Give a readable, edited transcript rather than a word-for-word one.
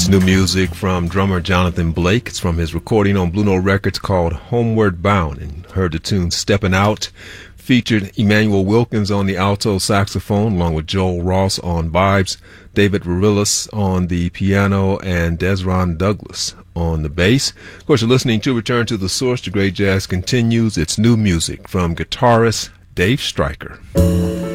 It's new music from drummer Jonathan Blake. It's from his recording on Blue Note Records called Homeward Bound, and heard the tune Steppin' Out. Featured Emmanuel Wilkins on the alto saxophone along with Joel Ross on vibes, David Varillas on the piano, and Desron Douglas on the bass. Of course, you're listening to Return to the Source. The great jazz continues. It's new music from guitarist Dave Stryker.